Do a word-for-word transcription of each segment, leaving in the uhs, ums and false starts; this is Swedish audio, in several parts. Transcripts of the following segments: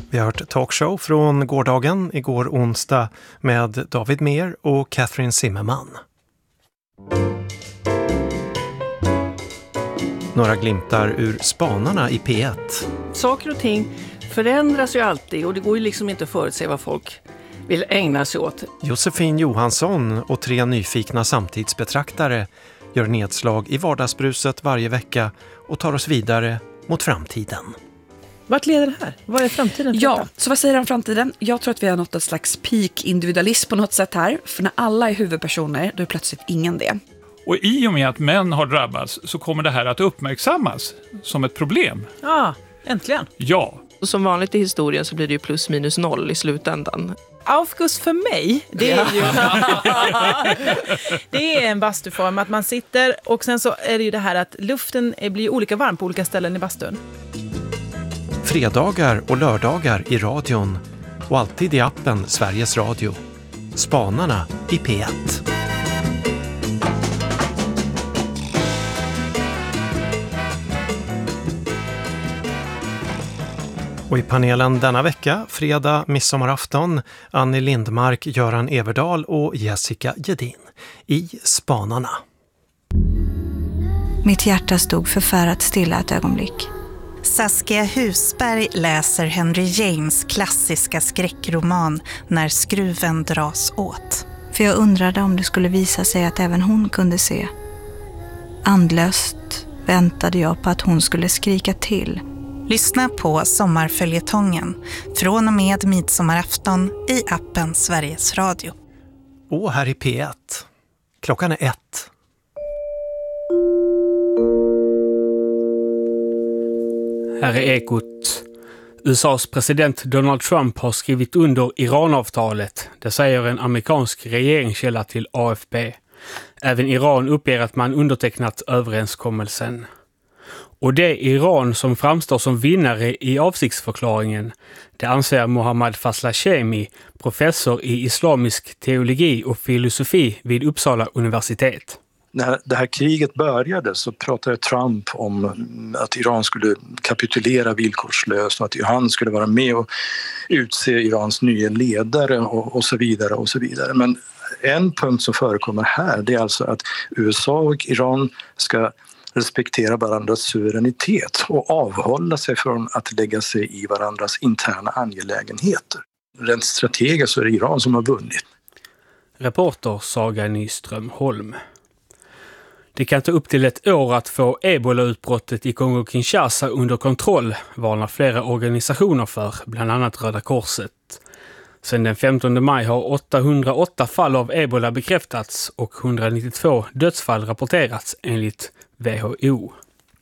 Vi har hört talkshow från gårdagen, igår onsdag, med David Mehr och Catherine Zimmerman. Några glimtar ur Spanarna i P ett. Saker och ting förändras ju alltid och det går ju liksom inte att förutse vad folk vill ägna sig åt. Josefin Johansson och tre nyfikna samtidsbetraktare gör nedslag i vardagsbruset varje vecka och tar oss vidare mot framtiden. Vart leder det här? Vad är framtiden? Ja, så vad säger han om framtiden? Jag tror att vi har nått ett slags peak-individualism på något sätt här. För när alla är huvudpersoner, då är plötsligt ingen det. Och i och med att män har drabbats så kommer det här att uppmärksammas som ett problem. Ja, äntligen. Ja. Och som vanligt i historien så blir det ju plus minus noll i slutändan. Aufguss för mig, det är ju det är en bastuform att man sitter och sen så är det ju det här att luften blir olika varm på olika ställen i bastun. Fredagar och lördagar i radion och alltid i appen Sveriges Radio. Spanarna i P ett. Och i panelen denna vecka, fredag, midsommarafton, Annie Lindmark, Göran Everdal och Jessica Gedin i Spanarna. Mitt hjärta stod förfärat stilla ett ögonblick. Saskia Husberg läser Henry James klassiska skräckroman När skruven dras åt. För jag undrade om det skulle visa sig att även hon kunde se. Andlöst väntade jag på att hon skulle skrika till. Lyssna på sommarföljetongen från och med midsommarafton i appen Sveriges Radio. Och här i P ett. Klockan är ett. Här är Ekot. U S A:s president Donald Trump har skrivit under Iranavtalet. Det säger en amerikansk regeringskälla till A F P. Även Iran uppger att man undertecknat överenskommelsen. Och det Iran som framstår som vinnare i avsiktsförklaringen, det anser Mohammad Faslashemi, professor i islamisk teologi och filosofi vid Uppsala universitet. När det här kriget började så pratade Trump om att Iran skulle kapitulera villkorslöst och att han skulle vara med och utse Irans nya ledare och, och så vidare och så vidare. Men en punkt som förekommer här, det är alltså att U S A och Iran ska respektera varandras suveränitet och avhålla sig från att lägga sig i varandras interna angelägenheter. Rent strategiskt så är det Iran som har vunnit. Reporter Saga Nyström Holm. Det kan ta upp till ett år att få Ebola-utbrottet i Kongo-Kinshasa under kontroll, varnar flera organisationer för, bland annat Röda Korset. Sedan den femtonde maj har åttahundraåtta fall av Ebola bekräftats och etthundranittiotvå dödsfall rapporterats enligt W H O.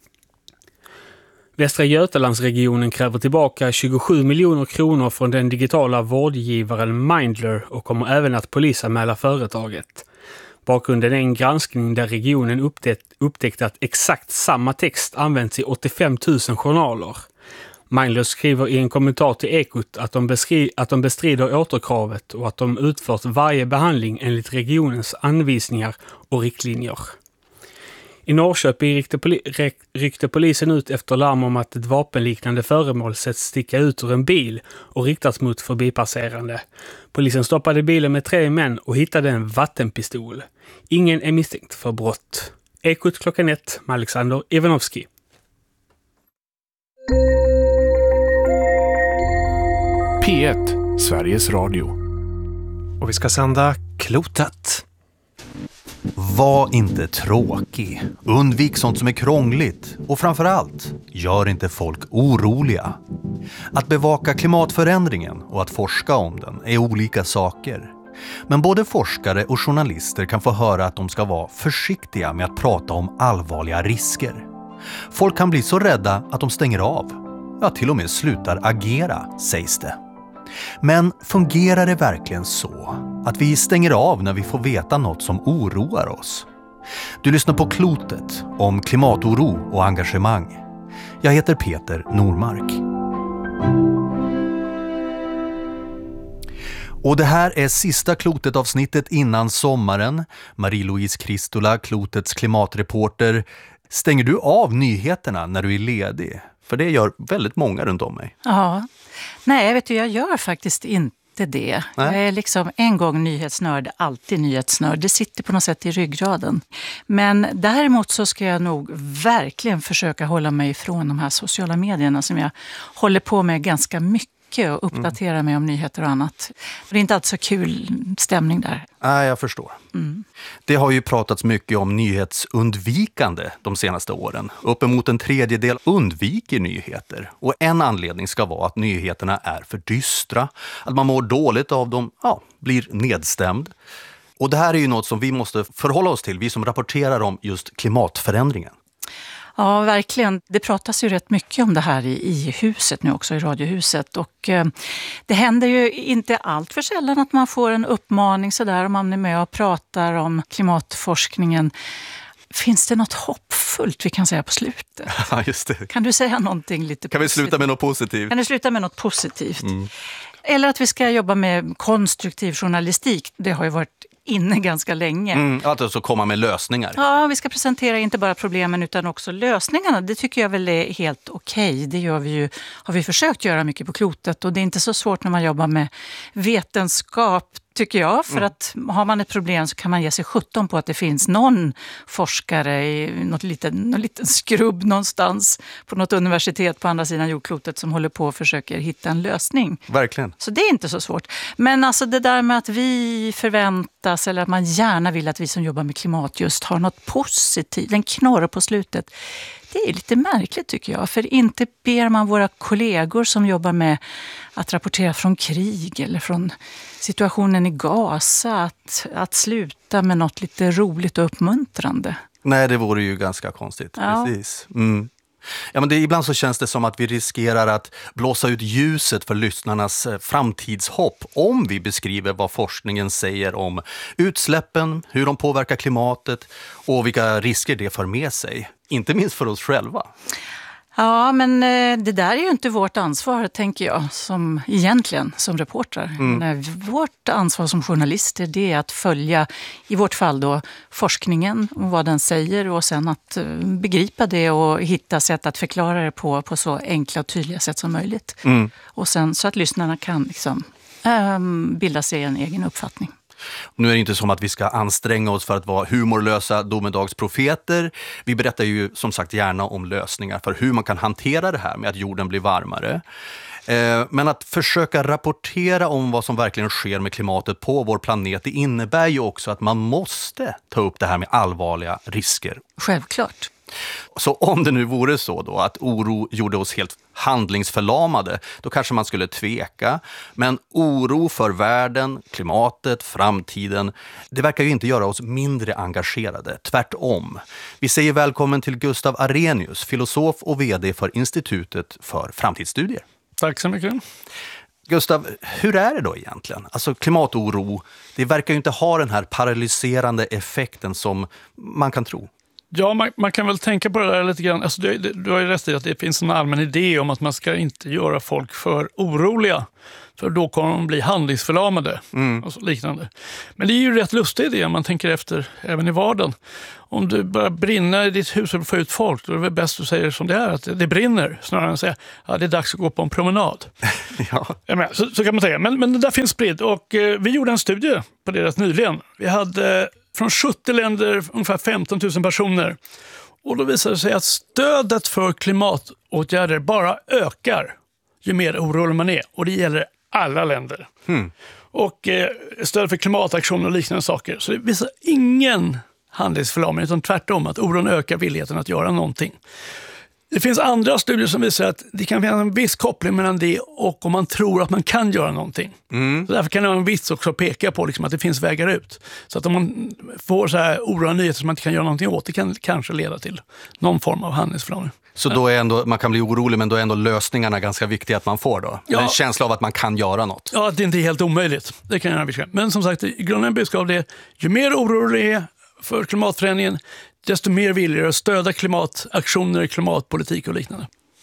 Västra Götalandsregionen kräver tillbaka tjugosju miljoner kronor från den digitala vårdgivaren Mindler och kommer även att polisanmäla företaget. Bakgrunden är en granskning där regionen upptäckt, upptäckt att exakt samma text används i åttiofem tusen journaler. Mindler skriver i en kommentar till Ekot att de, beskri- att de bestrider återkravet och att de utfört varje behandling enligt regionens anvisningar och riktlinjer. I Norrköping ryckte, poli- ryckte polisen ut efter larm om att ett vapenliknande föremål setts sticka ut ur en bil och riktats mot förbipasserande. Polisen stoppade bilen med tre män och hittade en vattenpistol. Ingen är misstänkt för brott. Ekot klockan ett med Alexander Ivanovski. P ett, Sveriges Radio. Och vi ska sända Klotet. Var inte tråkig. Undvik sånt som är krångligt. Och framförallt, gör inte folk oroliga. Att bevaka klimatförändringen och att forska om den är olika saker. Men både forskare och journalister kan få höra att de ska vara försiktiga med att prata om allvarliga risker. Folk kan bli så rädda att de stänger av. Ja, till och med slutar agera, sägs det. Men fungerar det verkligen så att vi stänger av när vi får veta något som oroar oss? Du lyssnar på Klotet om klimatoro och engagemang. Jag heter Peter Normark. Och det här är sista Klotet-avsnittet innan sommaren. Marie-Louise Kristola, Klotets klimatreporter. Stänger du av nyheterna när du är ledig? För det gör väldigt många runt om mig. Ja, Nej, vet du, jag gör faktiskt inte det. Nej. Jag är liksom en gång nyhetsnörd, alltid nyhetsnörd. Det sitter på något sätt i ryggraden. Men däremot så ska jag nog verkligen försöka hålla mig ifrån de här sociala medierna som jag håller på med ganska mycket och uppdatera mm. mig om nyheter och annat. Det är inte alltid så kul stämning där. Nej, jag förstår. Mm. Det har ju pratats mycket om nyhetsundvikande de senaste åren. Uppemot en tredjedel undviker nyheter. Och en anledning ska vara att nyheterna är för dystra. Att man mår dåligt av dem, ja, blir nedstämd. Och det här är ju något som vi måste förhålla oss till, vi som rapporterar om just klimatförändringen. Ja, verkligen. Det pratas ju rätt mycket om det här i, i huset nu också, i radiohuset. Och eh, det händer ju inte allt för sällan att man får en uppmaning sådär om man är med och pratar om klimatforskningen. Finns det något hoppfullt vi kan säga på slutet? Ja, just det. Kan du säga någonting lite Kan positivt? vi sluta med något positivt? Kan du sluta med något positivt? Mm. Eller att vi ska jobba med konstruktiv journalistik. Det har ju varit inne ganska länge. Mm, att alltså komma med lösningar. Ja, vi ska presentera inte bara problemen utan också lösningarna. Det tycker jag väl är helt okej. Det gör vi ju, har vi försökt göra mycket på klotet. Och det är inte så svårt när man jobbar med vetenskap, tycker jag. För mm. att har man ett problem så kan man ge sig sjutton på att det finns någon forskare i något liten, någon liten skrubb någonstans på något universitet på andra sidan jordklotet som håller på och försöker hitta en lösning. Verkligen. Så det är inte så svårt. Men alltså det där med att vi förväntas eller att man gärna vill att vi som jobbar med klimat just har något positivt, en knorr på slutet. Det är lite märkligt tycker jag, för inte ber man våra kollegor som jobbar med att rapportera från krig eller från situationen i Gaza att, att sluta med något lite roligt och uppmuntrande. Nej, det vore ju ganska konstigt. Ja. Precis. Mm. Ja, men det, ibland så känns det som att vi riskerar att blåsa ut ljuset för lyssnarnas framtidshopp om vi beskriver vad forskningen säger om utsläppen, hur de påverkar klimatet och vilka risker det för med sig. Inte minst för oss själva. Ja, men det där är ju inte vårt ansvar, tänker jag, som egentligen som reportrar. Mm. Vårt ansvar som journalister, det är att följa, i vårt fall då, forskningen och vad den säger och sen att begripa det och hitta sätt att förklara det på, på så enkla och tydliga sätt som möjligt. Mm. Och sen så att lyssnarna kan liksom, ähm, bilda sig en egen uppfattning. Nu är det inte som att vi ska anstränga oss för att vara humorlösa domedagsprofeter. Vi berättar ju som sagt gärna om lösningar för hur man kan hantera det här med att jorden blir varmare. Men att försöka rapportera om vad som verkligen sker med klimatet på vår planet, det innebär ju också att man måste ta upp det här med allvarliga risker. Självklart. Så om det nu vore så då att oro gjorde oss helt handlingsförlamade, då kanske man skulle tveka. Men oro för världen, klimatet, framtiden, det verkar ju inte göra oss mindre engagerade. Tvärtom. Vi säger välkommen till Gustav Arrhenius, filosof och vd för Institutet för framtidsstudier. Tack så mycket. Gustav, hur är det då egentligen? Alltså klimatoro, det verkar ju inte ha den här paralyserande effekten som man kan tro. Ja, man, man kan väl tänka på det där lite grann. Alltså, du, du har ju rätt i att det finns en allmän idé om att man ska inte göra folk för oroliga. För då kommer de bli handlingsförlamade mm. och så liknande. Men det är ju rätt lustigt det om man tänker efter även i vardagen. Om du börjar brinna i ditt hus och får ut folk, då är det väl bäst att säga som det är, att det brinner. Snarare än att säga att det är dags att gå på en promenad. Ja. Ja, så, så kan man säga. Men, men det där finns spridd. Och eh, vi gjorde en studie på det rätt nyligen. Vi hade från sjuttio länder ungefär femton tusen personer. Och då visade det sig att stödet för klimatåtgärder bara ökar ju mer orolig man är. Och det gäller alla länder. Hmm. Och eh, stöd för klimataktioner och liknande saker. Så det visar ingen handlingsförlamning, utan tvärtom att oron ökar villigheten att göra någonting. Det finns andra studier som visar att det kan finnas en viss koppling mellan det och om man tror att man kan göra någonting. Mm. Så därför kan det vara en vits också peka på liksom att det finns vägar ut. Så att om man får så här oroande nyheter som man inte kan göra någonting åt, det kan kanske leda till någon form av handlingsförlamning. Så då är ändå, man kan bli orolig, men då är ändå lösningarna ganska viktiga att man får då? Ja. En känsla av att man kan göra något? Ja, det är inte helt omöjligt. Det kan jag göra. Men som sagt, i grunden budskap det är ju mer orolig det är för klimatförändringen, desto mer vill jag stödja klimataktioner, klimatpolitik och liknande.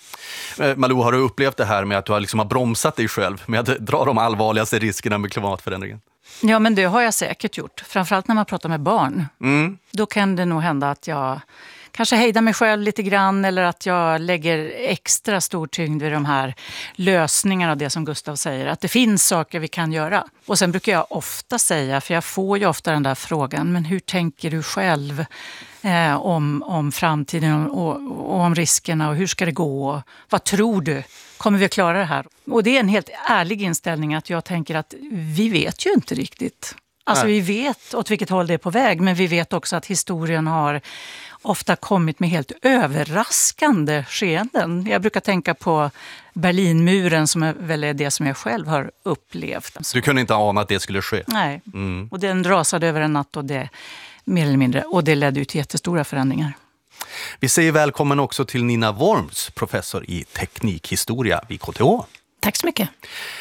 Malou, har du upplevt det här med att du har liksom har bromsat dig själv med att dra de allvarligaste riskerna med klimatförändringen? Ja, men det har jag säkert gjort. Framförallt när man pratar med barn. Mm. Då kan det nog hända att jag kanske hejda mig själv lite grann, eller att jag lägger extra stor tyngd vid de här lösningarna av det som Gustav säger. Att det finns saker vi kan göra. Och sen brukar jag ofta säga, för jag får ju ofta den där frågan, men hur tänker du själv eh, om, om framtiden och, och om riskerna och hur ska det gå? Vad tror du? Kommer vi att klara det här? Och det är en helt ärlig inställning att jag tänker att vi vet ju inte riktigt. Alltså Nej. Vi vet åt vilket håll det är på väg, men vi vet också att historien har ofta kommit med helt överraskande skeenden. Jag brukar tänka på Berlinmuren som är väl är det som jag själv har upplevt. Du kunde inte ana att det skulle ske? Nej, mm. och den rasade över en natt och det mer eller mindre, och det ledde ju till jättestora förändringar. Vi säger välkommen också till Nina Worms, professor i teknikhistoria vid K T H. Tack så mycket.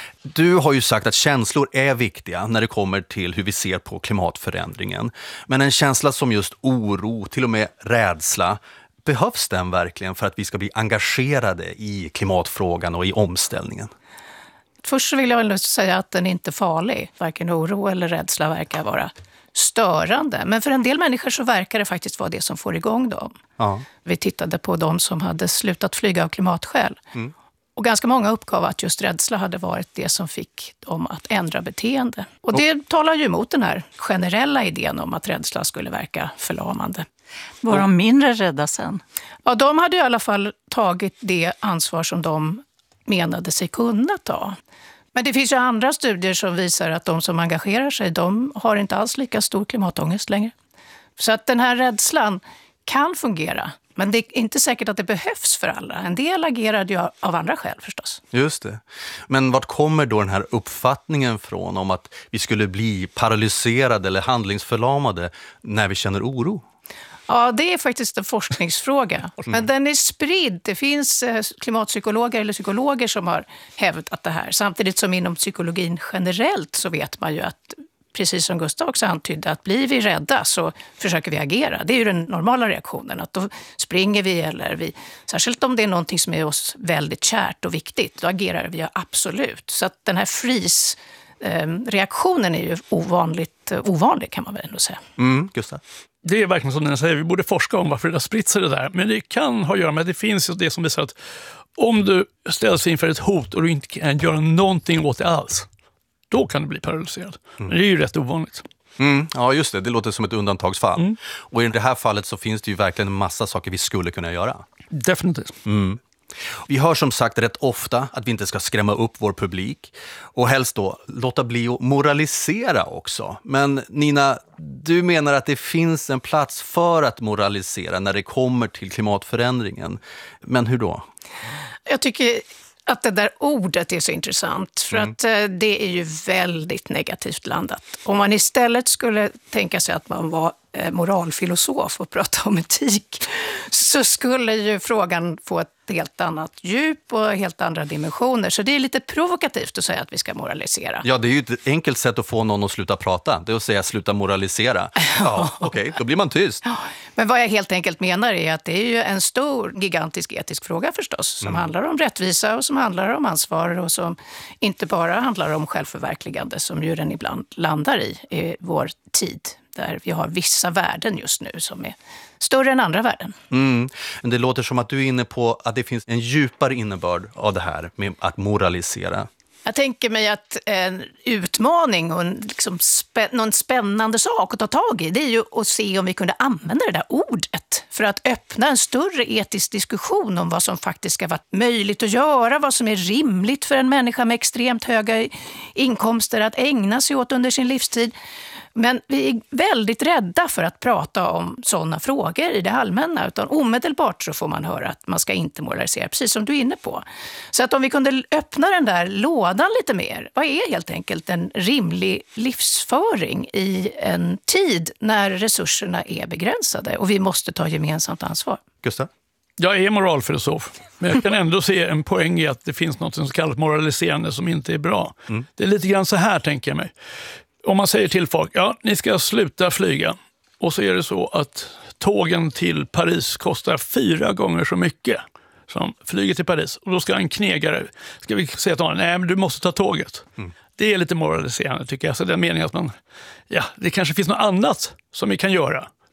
Du har ju sagt att känslor är viktiga när det kommer till hur vi ser på klimatförändringen. Men en känsla som just oro, till och med rädsla, behövs den verkligen för att vi ska bli engagerade i klimatfrågan och i omställningen? Först så vill jag väl säga att den är inte farlig. Varken oro eller rädsla verkar vara störande. Men för en del människor så verkar det faktiskt vara det som får igång dem. Ja. Vi tittade på de som hade slutat flyga av klimatskäl. Mm. Och ganska många uppgav att just rädsla hade varit det som fick dem att ändra beteende. Och det och. talar ju emot den här generella idén om att rädsla skulle verka förlamande. Var de mindre rädda sen? Ja, de hade i alla fall tagit det ansvar som de menade sig kunna ta. Men det finns ju andra studier som visar att de som engagerar sig, de har inte alls lika stor klimatångest längre. Så att den här rädslan kan fungera. Men det är inte säkert att det behövs för alla. En del agerade ju av andra skäl förstås. Just det. Men vart kommer då den här uppfattningen från om att vi skulle bli paralyserade eller handlingsförlamade när vi känner oro? Ja, det är faktiskt en forskningsfråga. Men den är spridd. Det finns klimatpsykologer eller psykologer som har hävdat det här. Samtidigt som inom psykologin generellt så vet man ju att, precis som Gustav också antydde, att blir vi rädda så försöker vi agera. Det är ju den normala reaktionen, att då springer vi eller vi, särskilt om det är någonting som är oss väldigt kärt och viktigt, då agerar vi absolut. Så att den här freeze-reaktionen är ju ovanligt ovanlig kan man väl ändå säga. Mm, Gustav. Det är verkligen som den säger, vi borde forska om varför det har spritt sig det där. Men det kan ha att göra med att det finns det som visar att om du ställs inför ett hot och du inte kan göra någonting åt det alls, då kan du bli paralyserad. Mm. Men det är ju rätt ovanligt. Mm, ja, just det. Det låter som ett undantagsfall. Mm. Och i det här fallet så finns det ju verkligen en massa saker vi skulle kunna göra. Definitivt. Mm. Vi hör som sagt rätt ofta att vi inte ska skrämma upp vår publik. Och helst då låta bli att moralisera också. Men Nina, du menar att det finns en plats för att moralisera när det kommer till klimatförändringen. Men hur då? Jag tycker att det där ordet är så intressant, för mm. att eh, det är ju väldigt negativt landat. Om man istället skulle tänka sig att man var eh, moralfilosof och prata om etik, så skulle ju frågan få ett helt annat djup och helt andra dimensioner. Så det är lite provokativt att säga att vi ska moralisera. Ja, det är ju ett enkelt sätt att få någon att sluta prata. Det är att säga sluta moralisera. Ja, okej, okay, då blir man tyst. Men vad jag helt enkelt menar är att det är ju en stor, gigantisk etisk fråga förstås, som mm. handlar om rättvisa och som handlar om ansvar och som inte bara handlar om självförverkligande, som ju den ibland landar i i vår tid, där vi har vissa värden just nu som är större än andra värden. Mm. Men det låter som att du är inne på att det finns en djupare innebörd av det här med att moralisera. Jag tänker mig att en utmaning och en liksom spä- någon spännande sak att ta tag i, det är ju att se om vi kunde använda det där ordet för att öppna en större etisk diskussion om vad som faktiskt ska vara möjligt att göra, vad som är rimligt för en människa med extremt höga inkomster att ägna sig åt under sin livstid. Men vi är väldigt rädda för att prata om sådana frågor i det allmänna, utan omedelbart så får man höra att man ska inte moralisera, precis som du är inne på. Så att om vi kunde öppna den där lådan lite mer, vad är helt enkelt en rimlig livsföring i en tid när resurserna är begränsade och vi måste ta gemensamt ansvar? Gustav? Jag är moralfilosof, men jag kan ändå se en poäng i att det finns något som kallas moraliserande som inte är bra. Mm. Det är lite grann så här, tänker jag mig. Om man säger till folk, ja, ni ska sluta flyga. Och så är det så att tågen till Paris kostar fyra gånger så mycket som flyget till Paris. Och då ska en knegare, ska vi säga till honom, nej men du måste ta tåget. Mm. Det är lite moraliserande tycker jag. Så den meningen att man, ja, det kanske finns något annat som vi kan göra.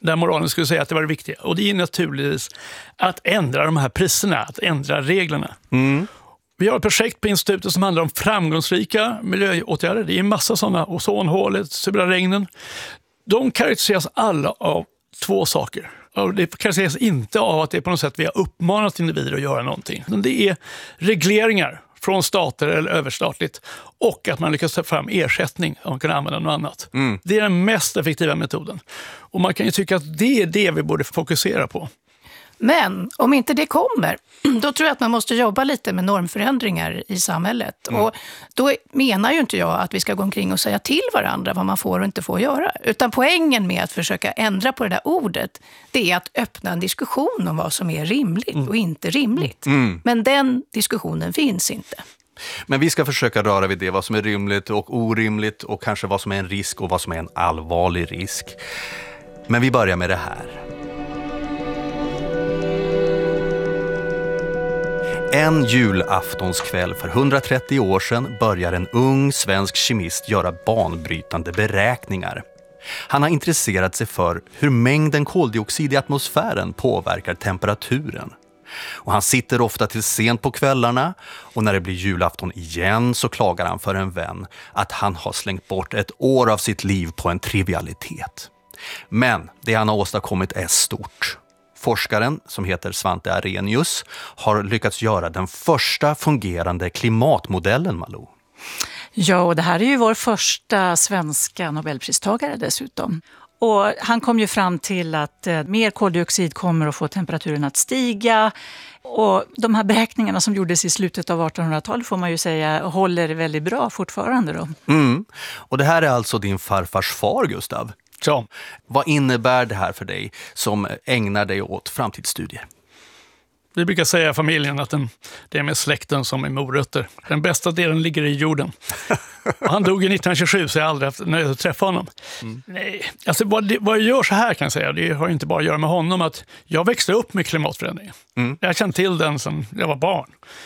där moralen skulle säga att det var det viktiga. Och det är naturligtvis att ändra de här priserna, att ändra reglerna. Mm. Vi har ett projekt på institutet som handlar om framgångsrika miljöåtgärder. Det är en massa sådana, ozonhålet, sura regnen. De karaktäriseras alla av två saker. Det karaktäriseras inte av att det är på något sätt vi har uppmanat individer att göra någonting. Det är regleringar från stater eller överstatligt och att man lyckas ta fram ersättning om man kan använda något annat. Mm. Det är den mest effektiva metoden. Och man kan ju tycka att det är det vi borde fokusera på. Men om inte det kommer, då tror jag att man måste jobba lite med normförändringar i samhället. Mm. Och då menar ju inte jag att vi ska gå omkring och säga till varandra vad man får och inte får göra. Utan poängen med att försöka ändra på det där ordet, det är att öppna en diskussion om vad som är rimligt mm. och inte rimligt. Mm. Men den diskussionen finns inte. Men vi ska försöka röra vid det, vad som är rimligt och orimligt och kanske vad som är en risk och vad som är en allvarlig risk. Men vi börjar med det här. En julaftonskväll för hundratrettio år sedan börjar en ung svensk kemist göra banbrytande beräkningar. Han har intresserat sig för hur mängden koldioxid i atmosfären påverkar temperaturen. Och han sitter ofta till sent på kvällarna och när det blir julafton igen så klagar han för en vän att han har slängt bort ett år av sitt liv på en trivialitet. Men det han har åstadkommit är stort. Forskaren, som heter Svante Arrhenius, har lyckats göra den första fungerande klimatmodellen, Malou. Ja, och det här är ju vår första svenska Nobelpristagare dessutom. Och han kom ju fram till att eh, mer koldioxid kommer att få temperaturen att stiga. Och de här beräkningarna som gjordes i slutet av artonhundratalet får man ju säga håller väldigt bra fortfarande då. Mm. Och det här är alltså din farfars far, Gustav. Ja. Vad innebär det här för dig som ägnar dig åt framtidsstudier? Vi brukar säga i familjen att den, det är med släkten som är morötter. Den bästa delen ligger i jorden. Och han dog i nittonhundratjugosju så jag aldrig haft nöjd att träffa honom. Mm. Nej, alltså vad, det, vad jag gör så här kan jag säga, det har inte bara att göra med honom. Att jag växte upp med klimatförändringen. Mm. Jag kände till den sedan jag var barn.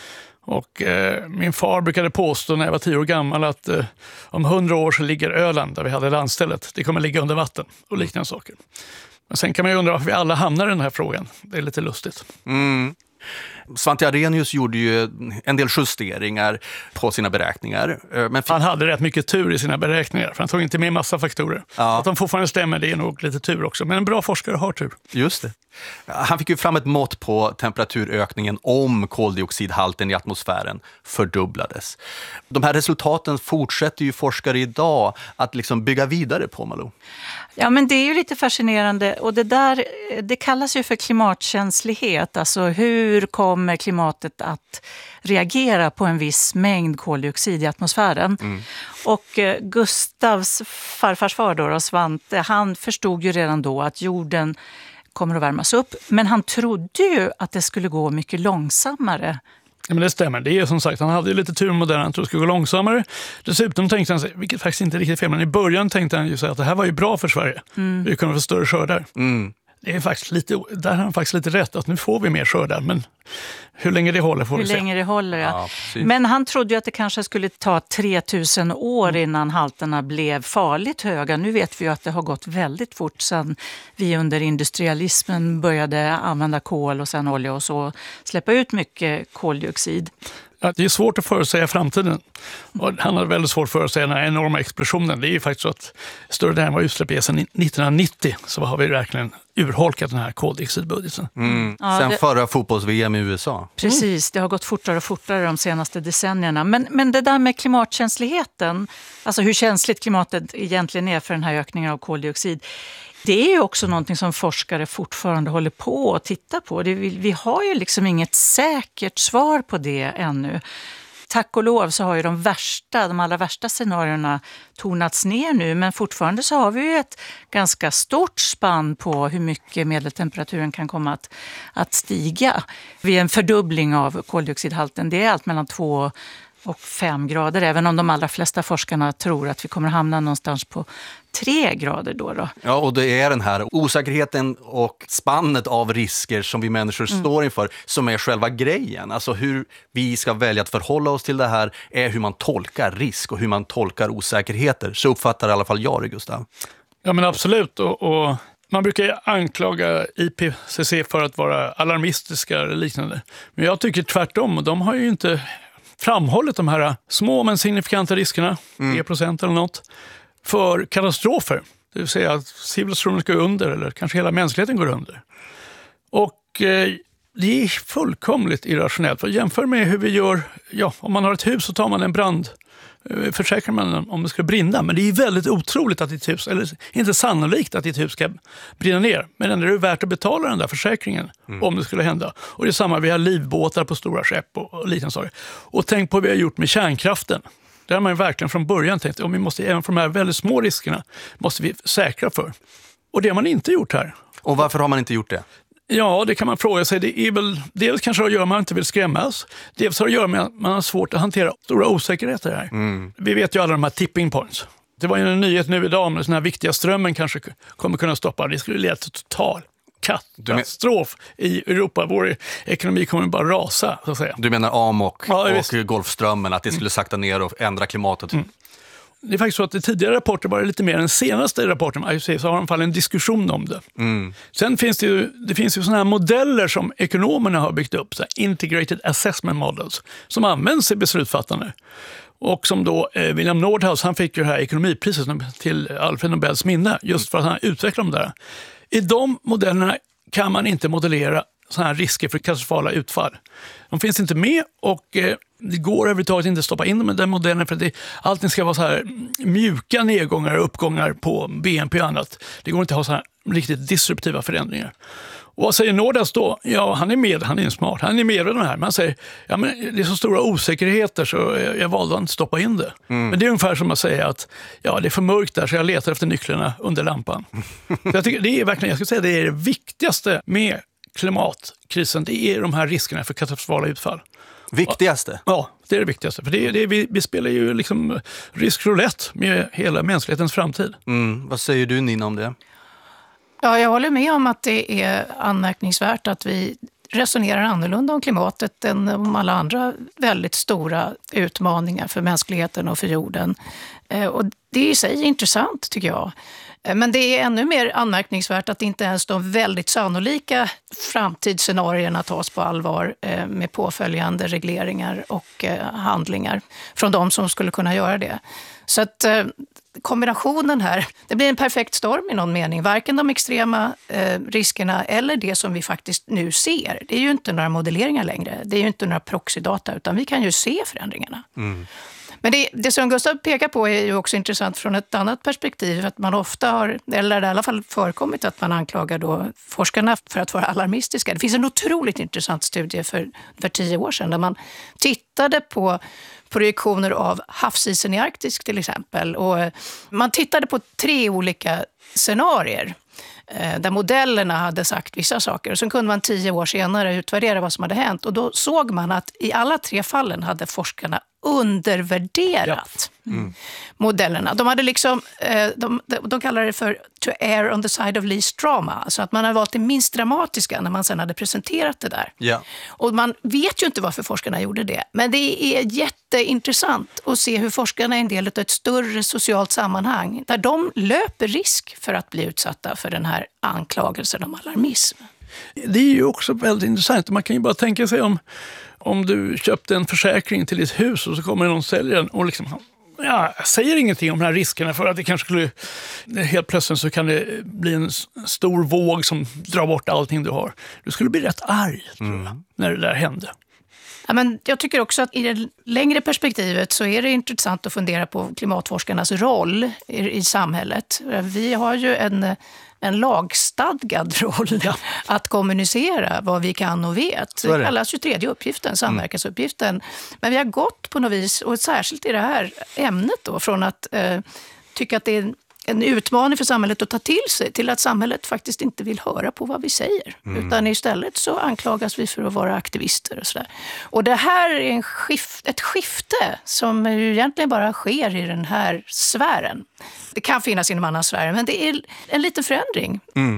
Och eh, min far brukade påstå när jag var tio år gammal att eh, om hundra år så ligger Öland där vi hade landstället. Det kommer ligga under vatten och liknande saker. Men sen kan man ju undra varför vi alla hamnar i den här frågan. Det är lite lustigt. Mm. Svante Arrhenius gjorde ju en del justeringar på sina beräkningar. Men han hade rätt mycket tur i sina beräkningar, för han tog inte med massa faktorer. Ja. Att de fortfarande stämmer, det är nog lite tur också. Men en bra forskare har tur. Just det. Han fick ju fram ett mått på temperaturökningen om koldioxidhalten i atmosfären fördubblades. De här resultaten fortsätter ju forskare idag att liksom bygga vidare på, Malou. Ja, men det är ju lite fascinerande och det där, det kallas ju för klimatkänslighet. Alltså hur kommer klimatet att reagera på en viss mängd koldioxid i atmosfären? Mm. Och eh, Gustavs farfars far då, Svante, han förstod ju redan då att jorden kommer att värmas upp. Men han trodde ju att det skulle gå mycket långsammare. Ja, men det stämmer. Det är som sagt, han hade ju lite tur med det. Han trodde det skulle gå långsammare. Dessutom tänkte han sig, vilket faktiskt inte är riktigt fel, men i början tänkte han ju så att det här var ju bra för Sverige. Mm. Vi kommer få större skördar. Mm. Det är faktiskt lite, där har han faktiskt lite rätt att nu får vi mer skördar, men hur länge det håller får hur vi se. Hur länge det håller, ja. ja men han trodde ju att det kanske skulle ta tre tusen år innan halterna blev farligt höga. Nu vet vi ju att det har gått väldigt fort sedan vi under industrialismen började använda kol och sen olja och så släppa ut mycket koldioxid. Ja, det är svårt att förutsäga framtiden. Och han hade väldigt svårt att förutsäga den här enorma explosionen. Det är ju faktiskt så att större delen var utsläpp i sedan nittonhundranittio så har vi verkligen urholkat den här koldioxidbudgeten. Mm. Ja, sen det... förra fotbolls-V M i U S A. Precis, det har gått fortare och fortare de senaste decennierna. Men, men det där med klimatkänsligheten, alltså hur känsligt klimatet egentligen är för den här ökningen av koldioxid, det är ju också någonting som forskare fortfarande håller på att titta på. Det, vi, vi har ju liksom inget säkert svar på det ännu. Tack och lov så har ju de värsta, de allra värsta scenarierna tonats ner nu, men fortfarande så har vi ju ett ganska stort spann på hur mycket medeltemperaturen kan komma att, att stiga. Vid en fördubbling av koldioxidhalten, det är allt mellan två och fem grader, även om de allra flesta forskarna tror att vi kommer hamna någonstans på tre grader då. då. Ja, och det är den här osäkerheten och spannet av risker som vi människor mm. står inför som är själva grejen. Alltså hur vi ska välja att förhålla oss till det här är hur man tolkar risk och hur man tolkar osäkerheter. Så uppfattar i alla fall jag det, Gustav. Ja, men absolut. Och, och Man brukar anklaga I P C C för att vara alarmistiska eller liknande. Men jag tycker tvärtom. De har ju inte framhållit de här små men signifikanta riskerna, mm. tre procent eller något, för katastrofer. Det vill säga att civilisationen ska gå under eller kanske hela mänskligheten går under. Och eh, det är fullkomligt irrationellt. För jämför med hur vi gör, ja, om man har ett hus så tar man en brand, eh, försäkrar man om det ska brinna. Men det är väldigt otroligt att ditt hus, eller inte sannolikt att ditt hus ska brinna ner. Men ändå är det värt att betala den där försäkringen mm. om det skulle hända. Och det är samma, vi har livbåtar på stora skepp och, och liknande saker. Och tänk på vad vi har gjort med kärnkraften. Där har man verkligen från början tänkt att vi måste, även för de här väldigt små riskerna måste vi säkra för. Och det har man inte gjort här. Och varför har man inte gjort det? Ja, det kan man fråga sig. Det är väl, dels kanske det gör att man inte vill skrämmas. Dels har det att göra med att man har svårt att hantera stora osäkerheter här. Mm. Vi vet ju alla de här tipping points. Det var ju en nyhet nu idag om den här viktiga strömmen kanske kommer kunna stoppa. Det skulle leda till total katastrof i Europa. Vår ekonomi kommer bara rasa, så att säga. Du menar Amok ja, och Golfströmmen, att det skulle sakta ner och ändra klimatet? Mm. Det är faktiskt så att i tidigare rapporter, bara lite mer än den senaste rapporten med I P C C, så har de fall en diskussion om det. Mm. Sen finns det ju, det finns ju såna här modeller som ekonomerna har byggt upp, så här integrated assessment models, som används i beslutsfattande. Och som då eh, William Nordhaus, han fick ju det här ekonomipriset till Alfred Nobels minne, just för att han utvecklade dem där. I de modellerna kan man inte modellera sådana här risker för katastrofala utfall. De finns inte med och eh, det går överhuvudtaget inte att stoppa in dem i den modellen för att det, allting ska vara så här mjuka nedgångar och uppgångar på B N P och annat. Det går inte att ha så här riktigt disruptiva förändringar. Och vad säger Nordhaus då? Ja, han är med, han är smart, han är med i den här. Men han säger, ja men det är så stora osäkerheter så jag, jag valde att inte stoppa in det. Mm. Men det är ungefär som att säga att ja, det är för mörkt där så jag letar efter nycklarna under lampan. Så jag tycker det är verkligen, jag ska säga det är det viktigaste med klimatkrisen, det är de här riskerna för katastrofala utfall. Viktigaste? Ja, det är det viktigaste. För det är, det är, vi, vi spelar ju liksom riskroulette med hela mänsklighetens framtid. Mm. Vad säger du, Nina, om det? Ja, jag håller med om att det är anmärkningsvärt att vi resonerar annorlunda om klimatet än om alla andra väldigt stora utmaningar för mänskligheten och för jorden. Och det är i sig intressant, tycker jag. Men det är ännu mer anmärkningsvärt att inte ens de väldigt sannolika framtidsscenarierna tas på allvar med påföljande regleringar och handlingar från de som skulle kunna göra det. Så att kombinationen här, det blir en perfekt storm i någon mening. Varken de extrema eh, riskerna eller det som vi faktiskt nu ser. Det är ju inte några modelleringar längre. Det är ju inte några proxydata utan vi kan ju se förändringarna. Mm. Men det, det som Gustav pekar på är ju också intressant från ett annat perspektiv. Att man ofta har, eller i alla fall förekommit att man anklagar då forskarna för att vara alarmistiska. Det finns en otroligt intressant studie för, för tio år sedan där man tittade på projektioner av havsisen i Arktis till exempel. Och man tittade på tre olika scenarier där modellerna hade sagt vissa saker. Och sen kunde man tio år senare utvärdera vad som hade hänt. Och då såg man att i alla tre fallen hade forskarna undervärderat ja. mm. modellerna. De hade liksom, de, de kallar det för to err on the side of least drama. Alltså att man hade valt det minst dramatiska när man sen hade presenterat det där. Ja. Och man vet ju inte varför forskarna gjorde det. Men det är jätteintressant att se hur forskarna är en del av ett större socialt sammanhang där de löper risk för att bli utsatta för den här anklagelsen om alarmism. Det är ju också väldigt intressant. Man kan ju bara tänka sig om Om du köpte en försäkring till ditt hus och så kommer någon säljaren och liksom, ja, säger ingenting om de här riskerna för att det kanske skulle, helt plötsligt så kan det bli en stor våg som drar bort allting du har. Du skulle bli rätt arg tror jag, mm. när det där hände. Ja, men jag tycker också att i det längre perspektivet så är det intressant att fundera på klimatforskarnas roll i, i samhället. Vi har ju en en lagstadgad roll ja. att kommunicera vad vi kan och vet. Det kallas ju tredje uppgiften, samverkansuppgiften. Mm. Men vi har gått på något vis, och särskilt i det här ämnet då, från att eh, tycka att det är en, en utmaning för samhället att ta till sig, till att samhället faktiskt inte vill höra på vad vi säger. Mm. Utan istället så anklagas vi för att vara aktivister och sådär. Och det här är en skift, ett skifte som ju egentligen bara sker i den här sfären. Det kan finnas inom andra sfärer, men det är en liten förändring. Mm.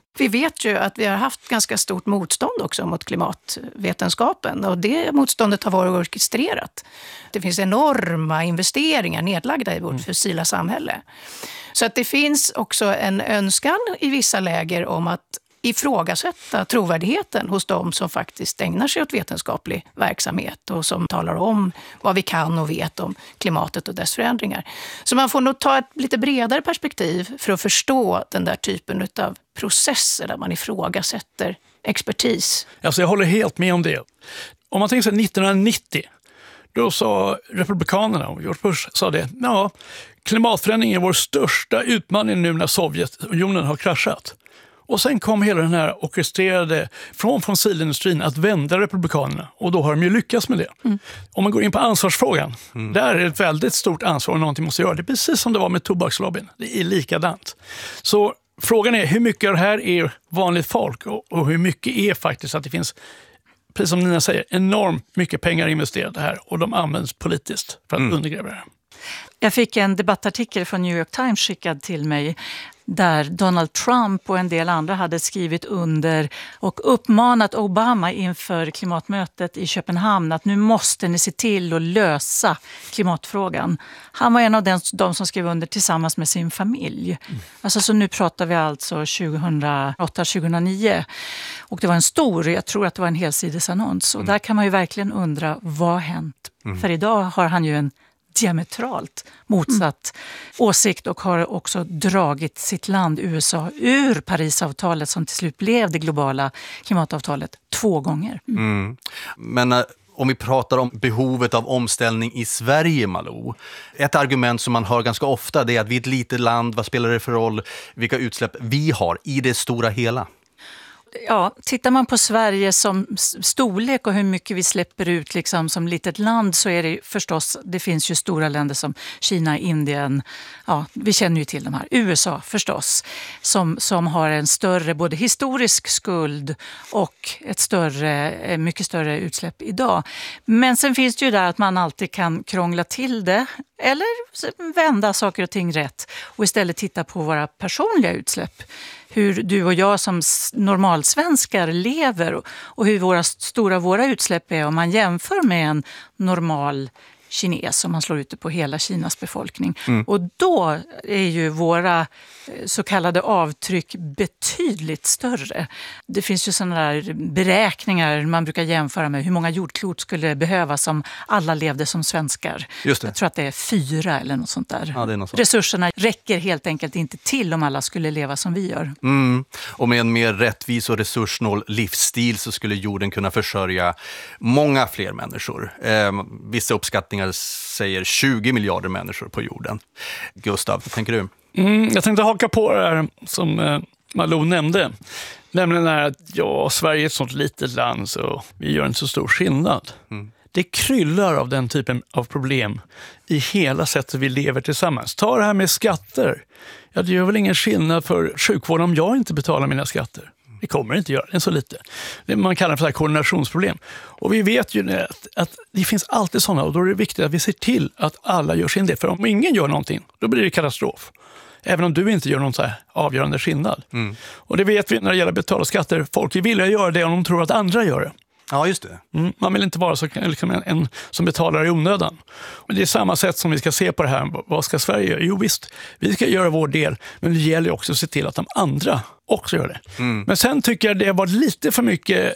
Vi vet ju att vi har haft ganska stort motstånd också mot klimatvetenskapen och det motståndet har varit orkestrerat. Det finns enorma investeringar nedlagda i vårt mm. fossila samhälle. Så att det finns också en önskan i vissa läger om att ifrågasätta trovärdigheten hos de som faktiskt ägnar sig åt vetenskaplig verksamhet och som talar om vad vi kan och vet om klimatet och dess förändringar. Så man får nog ta ett lite bredare perspektiv för att förstå den där typen av processer där man ifrågasätter expertis. Alltså jag håller helt med om det. Om man tänker sig nittonhundranittio, då sa republikanerna, och George Bush sa det, ja, klimatförändring är vår största utmaning nu när Sovjetunionen har kraschat. Och sen kom hela den här orkestrerade från fossilindustrin att vända republikanerna. Och då har de ju lyckats med det. Mm. Om man går in på ansvarsfrågan, mm. där är det ett väldigt stort ansvar och någonting måste göra. Det är precis som det var med tobakslobbyn. Det är likadant. Så frågan är hur mycket av det här är vanligt folk och, och hur mycket är faktiskt att det finns, precis som Nina säger, enormt mycket pengar investerade här och de används politiskt för att mm. undergräva det här. Jag fick en debattartikel från New York Times skickad till mig där Donald Trump och en del andra hade skrivit under och uppmanat Obama inför klimatmötet i Köpenhamn att nu måste ni se till att lösa klimatfrågan. Han var en av de, de som skrev under tillsammans med sin familj. Mm. Alltså, så nu pratar vi alltså tjugohundraåtta tjugohundranio. Och det var en stor, jag tror att det var en helsidesannons. Och mm. där kan man ju verkligen undra, vad har hänt? Mm. För idag har han ju en diametralt motsatt mm. åsikt och har också dragit sitt land U S A ur Parisavtalet som till slut blev det globala klimatavtalet två gånger. Mm. Mm. Men äh, om vi pratar om behovet av omställning i Sverige, Malou. Ett argument som man hör ganska ofta det är att vi är ett litet land, vad spelar det för roll vilka utsläpp vi har i det stora hela? Ja, tittar man på Sverige som storlek och hur mycket vi släpper ut liksom, som litet land så är det förstås, det finns ju stora länder som Kina, Indien, ja, vi känner ju till de här, U S A förstås, som, som har en större både historisk skuld och ett större, mycket större utsläpp idag. Men sen finns det ju där att man alltid kan krångla till det eller vända saker och ting rätt och istället titta på våra personliga utsläpp. Hur du och jag som normalsvenskar lever och hur våra stora våra utsläpp är om man jämför med en normal kines om man slår ut det på hela Kinas befolkning. Mm. Och då är ju våra så kallade avtryck betydligt större. Det finns ju sådana där beräkningar man brukar jämföra med hur många jordklot skulle behövas om alla levde som svenskar. Just det. Jag tror att det är fyra eller något sånt där. Ja, det är något sånt. Resurserna räcker helt enkelt inte till om alla skulle leva som vi gör. Mm. Och med en mer rättvis och resurssnål livsstil så skulle jorden kunna försörja många fler människor. Eh, vissa uppskattningar säger tjugo miljarder människor på jorden. Gustav, vad tänker du? Mm, jag tänkte haka på det här som eh, Malou nämnde. Nämligen är att ja, Sverige är ett sånt litet land så vi gör inte så stor skillnad. Mm. Det kryllar av den typen av problem i hela sättet vi lever tillsammans. Ta det här med skatter. Ja, det gör väl ingen skillnad för sjukvården om jag inte betalar mina skatter. Det kommer inte göra, det är så lite. Det man kallar för koordinationsproblem. Och vi vet ju att, att det finns alltid sådana och då är det viktigt att vi ser till att alla gör sin del. För om ingen gör någonting, då blir det katastrof. Även om du inte gör någon så här avgörande skillnad. Mm. Och det vet vi när det gäller betala skatter. Folk är villiga att göra det om de tror att andra gör det. Ja, just det. Mm, man vill inte vara så, liksom en, en som betalar i onödan. Men det är samma sätt som vi ska se på det här. Vad ska Sverige göra? Jo visst, vi ska göra vår del. Men det gäller också att se till att de andra också gör det. Mm. Men sen tycker jag det var lite för mycket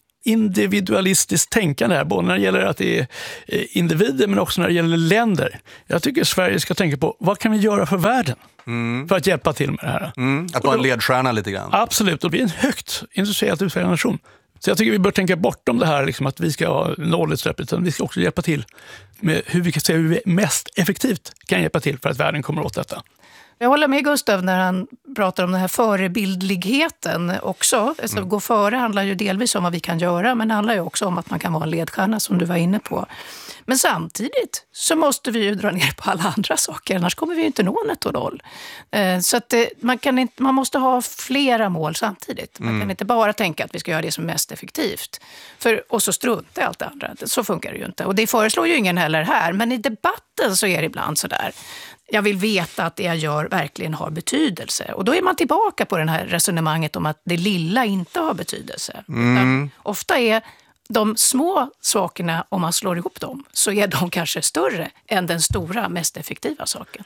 individualistiskt tänkande här. Både när det gäller att det är individer men också när det gäller länder. Jag tycker Sverige ska tänka på vad kan vi göra för världen? Mm. För att hjälpa till med det här. Mm. Att vara en ledstjärna lite grann. Absolut, och vi är en högt industriellt utvecklad nation. Så jag tycker vi bör tänka bortom det här liksom, att vi ska ha nollutsläpp, utan vi ska också hjälpa till med hur vi kan se hur vi mest effektivt kan hjälpa till för att världen kommer åt detta. Jag håller med Gustav när han pratar om den här förebildligheten också. Alltså, mm. Gå före handlar ju delvis om vad vi kan göra, men det handlar ju också om att man kan vara en ledstjärna som du var inne på. Men samtidigt så måste vi ju dra ner på alla andra saker, annars kommer vi ju inte nå netto noll. Så att det, man, kan inte, man måste ha flera mål samtidigt. Man mm. kan inte bara tänka att vi ska göra det som är mest effektivt. För, och så strunta i allt det andra. Så funkar det ju inte. Och det föreslår ju ingen heller här, men i debatten så är det ibland så där. Jag vill veta att det jag gör verkligen har betydelse. Och då är man tillbaka på det här resonemanget om att det lilla inte har betydelse. Mm. Ofta är de små sakerna, om man slår ihop dem, så är de kanske större än den stora, mest effektiva saken.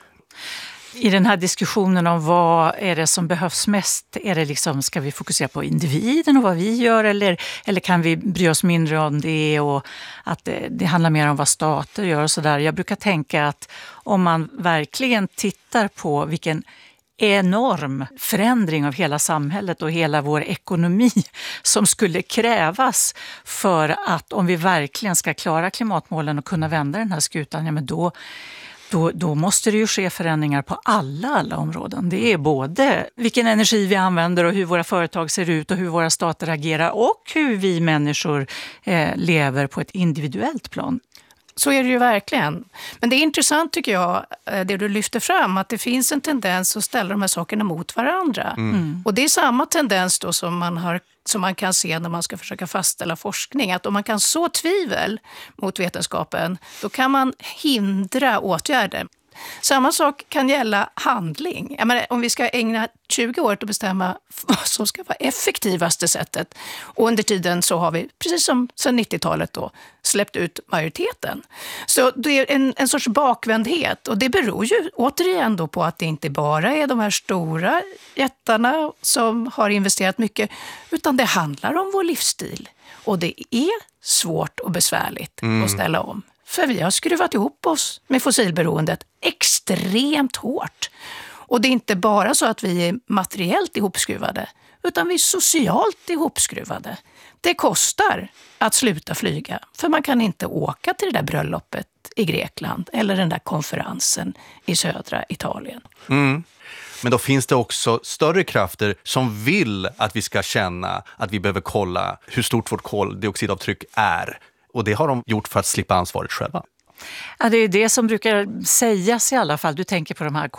I den här diskussionen om vad är det som behövs mest, är det liksom, ska vi fokusera på individen och vad vi gör, eller, eller kan vi bry oss mindre om det och att det, det handlar mer om vad stater gör och sådär. Jag brukar tänka att om man verkligen tittar på vilken enorm förändring av hela samhället och hela vår ekonomi som skulle krävas för att, om vi verkligen ska klara klimatmålen och kunna vända den här skutan, ja men då Då, då måste det ju ske förändringar på alla, alla områden. Det är både vilken energi vi använder och hur våra företag ser ut och hur våra stater agerar och hur vi människor eh, lever på ett individuellt plan. Så är det ju verkligen. Men det är intressant tycker jag, det du lyfter fram, att det finns en tendens att ställa de här sakerna mot varandra. Mm. Och det är samma tendens då som man, har, som man kan se när man ska försöka fastställa forskning. Att om man kan så tvivel mot vetenskapen, då kan man hindra åtgärder. Samma sak kan gälla handling. Jag menar, om vi ska ägna tjugo år att bestämma vad som ska vara effektivaste sättet. Och under tiden så har vi, precis som sedan nittiotalet då, släppt ut majoriteten. Så det är en, en sorts bakvändhet. Och det beror ju återigen då på att det inte bara är de här stora jättarna som har investerat mycket. Utan det handlar om vår livsstil. Och det är svårt och besvärligt Mm. att ställa om. För vi har skruvat ihop oss med fossilberoendet extremt hårt. Och det är inte bara så att vi är materiellt ihopskruvade, utan vi är socialt ihopskruvade. Det kostar att sluta flyga, för man kan inte åka till det där bröllopet i Grekland eller den där konferensen i södra Italien. Mm. Men då finns det också större krafter som vill att vi ska känna att vi behöver kolla hur stort vårt koldioxidavtryck är. Och det har de gjort för att slippa ansvaret själva. Ja, det är det som brukar sägas i alla fall. Du tänker på de här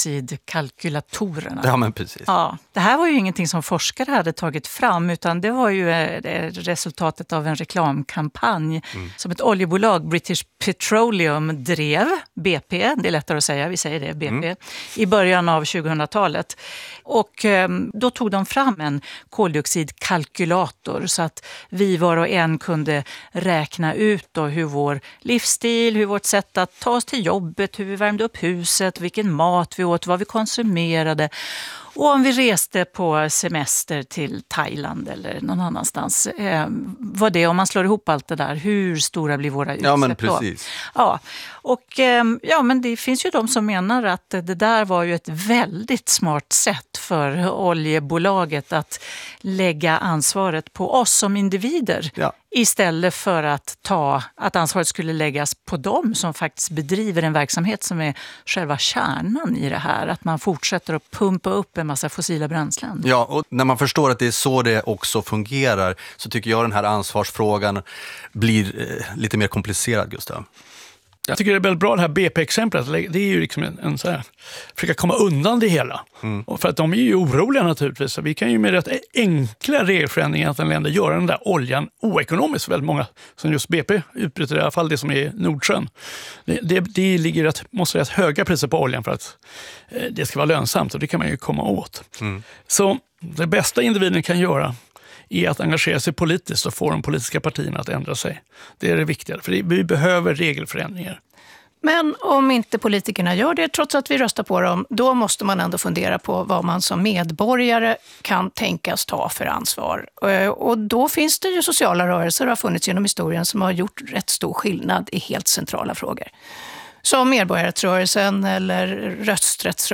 koldioxidkalkylatorerna. Ja, men precis. Ja, det här var ju ingenting som forskare hade tagit fram, utan det var ju resultatet av en reklamkampanj mm. som ett oljebolag, British Petroleum, drev, B P, det är lättare att säga, vi säger det, B P, mm. i början av tjugohundratalet. Och då tog de fram en koldioxidkalkylator så att vi var och en kunde räkna ut då hur vår livsstil, hur vårt sätt att ta oss till jobbet, hur vi värmde upp huset, vilken mat vi åt, vad vi konsumerade. Och om vi reste på semester till Thailand eller någon annanstans, eh, vad det, om man slår ihop allt det där, hur stora blir våra utsläpp? Ja, men precis. Ja, och eh, ja, men det finns ju de som menar att det där var ju ett väldigt smart sätt för oljebolaget att lägga ansvaret på oss som individer. Ja. Istället för att ta att ansvaret skulle läggas på dem som faktiskt bedriver en verksamhet som är själva kärnan i det här. Att man fortsätter att pumpa upp en massa fossila bränslen. Ja, och när man förstår att det är så det också fungerar så tycker jag den här ansvarsfrågan blir eh, lite mer komplicerad, Gustav. Jag tycker det är väldigt bra det här B P-exemplet. Det är ju liksom en, en så här, försöka komma undan det hela. Mm. Och för att de är ju oroliga naturligtvis. Så vi kan ju med rätt enkla regelförändringar att en länder göra den där oljan oekonomiskt för väldigt många. Som just B P utbryter i alla fall det som är Nordsjön. Det, det, det ligger rätt, måste rätt höga priser på oljan för att eh, det ska vara lönsamt och det kan man ju komma åt. Mm. Så det bästa individen kan göra är att engagera sig politiskt och få de politiska partierna att ändra sig. Det är det viktiga, för vi behöver regelförändringar. Men om inte politikerna gör det, trots att vi röstar på dem, då måste man ändå fundera på vad man som medborgare kan tänkas ta för ansvar. Och då finns det ju sociala rörelser, har funnits genom historien, som har gjort rätt stor skillnad i helt centrala frågor. Som medborgarrättsrörelsen eller rösträttsrörelsen.